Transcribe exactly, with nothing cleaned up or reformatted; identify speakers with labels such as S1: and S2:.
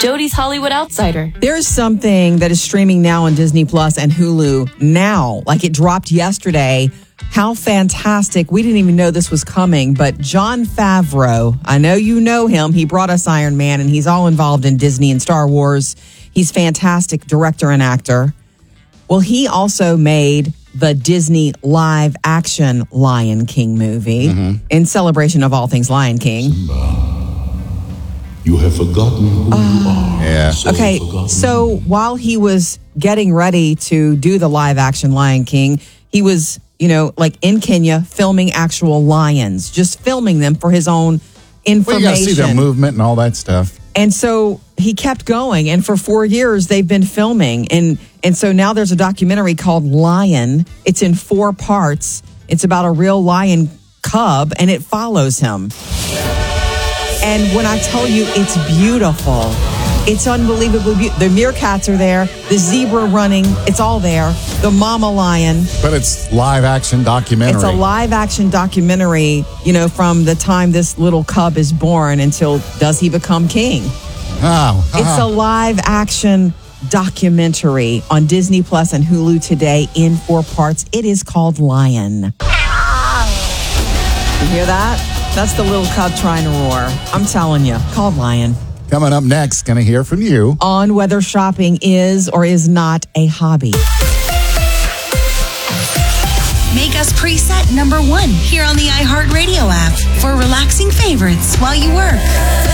S1: Jody's Hollywood Outsider.
S2: There's something that is streaming now on Disney Plus and Hulu now, like it dropped yesterday. How fantastic. We didn't even know this was coming, but Jon Favreau, I know you know him. He brought us Iron Man, and he's all involved in Disney and Star Wars. He's fantastic director and actor. Well, he also made the Disney live action Lion King movie mm-hmm. in celebration of all things Lion King.
S3: Simba, you have forgotten who uh, you are.
S4: Yeah.
S3: So
S2: okay,
S3: forgotten.
S2: So while he was getting ready to do the live action Lion King, he was, you know, like in Kenya filming actual lions, just filming them for his own information.
S4: Well, you got to see their movement and all that stuff.
S2: And so he kept going, and for four years they've been filming, and and so now there's a documentary called Lion. It's in four parts. It's about a real lion cub, and it follows him. And when I tell you, it's beautiful. It's unbelievably beautiful. The meerkats are there, the zebra running, it's all there. The mama lion.
S4: But it's live action documentary.
S2: It's a live action documentary, you know, from the time this little cub is born until does he become king?
S4: Oh, oh.
S2: It's a live action documentary on Disney Plus and Hulu today in four parts. It is called Lion. You hear that? That's the little cub trying to roar. I'm telling you, called Lion.
S4: Coming up next, going to hear from you
S2: on whether shopping is or is not a hobby.
S5: Make us preset number one here on the iHeartRadio app for relaxing favorites while you work.